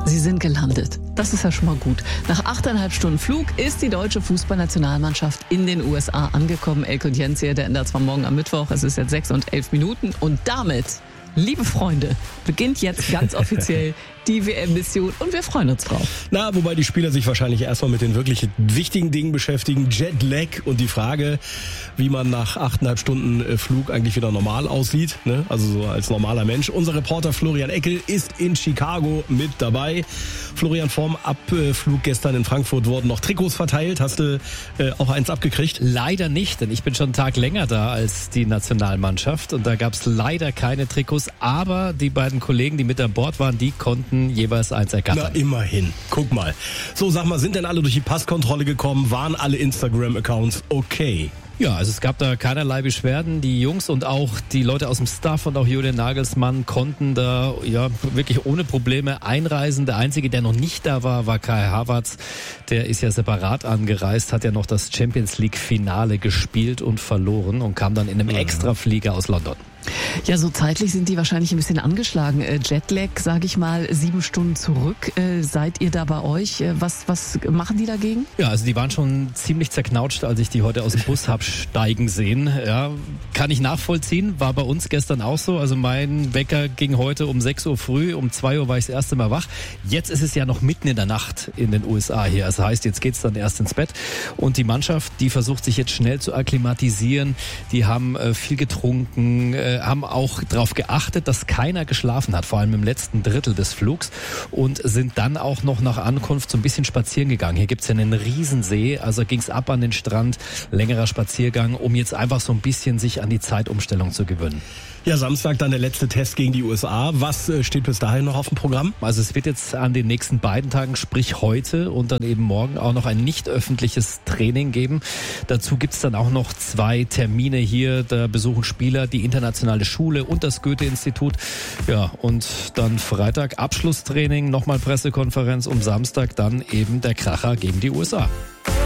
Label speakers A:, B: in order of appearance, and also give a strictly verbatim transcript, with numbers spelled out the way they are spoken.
A: Sie sind gelandet. Das ist ja schon mal gut. Nach achteinhalb Stunden Flug ist die deutsche Fußballnationalmannschaft in den U S A angekommen. Elke und Jens hier, der ändert zwar morgen am Mittwoch. Es ist jetzt sechs und elf Minuten. Und damit, liebe Freunde, beginnt jetzt ganz offiziell die W M-Mission und wir freuen uns drauf.
B: Na, wobei die Spieler sich wahrscheinlich erstmal mit den wirklich wichtigen Dingen beschäftigen. Jetlag und die Frage, wie man nach achteinhalb Stunden Flug eigentlich wieder normal aussieht, ne? Also so als normaler Mensch. Unser Reporter Florian Eckel ist in Chicago mit dabei. Florian, vorm Abflug gestern in Frankfurt wurden noch Trikots verteilt. Hast du äh, auch eins abgekriegt?
C: Leider nicht, denn ich bin schon einen Tag länger da als die Nationalmannschaft und da gab es leider keine Trikots, aber die beiden Kollegen, die mit an Bord waren, die konnten jeweils eins ergattern.
B: Na, immerhin. Guck mal. So, sag mal, sind denn alle durch die Passkontrolle gekommen? Waren alle Instagram-Accounts okay?
C: Ja, also es gab da keinerlei Beschwerden. Die Jungs und auch die Leute aus dem Staff und auch Julian Nagelsmann konnten da ja wirklich ohne Probleme einreisen. Der Einzige, der noch nicht da war, war Kai Havertz. Der ist ja separat angereist, hat ja noch das Champions League-Finale gespielt und verloren und kam dann in einem Extraflieger aus London.
A: Ja, so zeitlich sind die wahrscheinlich ein bisschen angeschlagen. Äh, Jetlag, sage ich mal, sieben Stunden zurück. Äh, seid ihr da bei euch? Äh, was, was machen die dagegen?
C: Ja, also die waren schon ziemlich zerknautscht, als ich die heute aus dem Bus hab steigen sehen. Ja, kann ich nachvollziehen. War bei uns gestern auch so. Also mein Wecker ging heute um sechs Uhr früh. Um zwei Uhr war ich das erste Mal wach. Jetzt ist es ja noch mitten in der Nacht in den U S A hier. Das heißt, jetzt geht's dann erst ins Bett. Und die Mannschaft, die versucht sich jetzt schnell zu akklimatisieren. Die haben äh, viel getrunken, äh, haben auch darauf geachtet, dass keiner geschlafen hat, vor allem im letzten Drittel des Flugs und sind dann auch noch nach Ankunft so ein bisschen spazieren gegangen. Hier gibt's ja einen Riesensee, also ging's ab an den Strand, längerer Spaziergang, um jetzt einfach so ein bisschen sich an die Zeitumstellung zu gewöhnen.
B: Ja, Samstag dann der letzte Test gegen die U S A. Was äh, steht bis dahin noch auf dem Programm?
C: Also es wird jetzt an den nächsten beiden Tagen, sprich heute und dann eben morgen auch noch ein nicht öffentliches Training geben. Dazu gibt's dann auch noch zwei Termine hier. Da besuchen Spieler die internationale Schule und das Goethe-Institut. Ja, und dann Freitag Abschlusstraining, nochmal Pressekonferenz, um Samstag dann eben der Kracher gegen die U S A.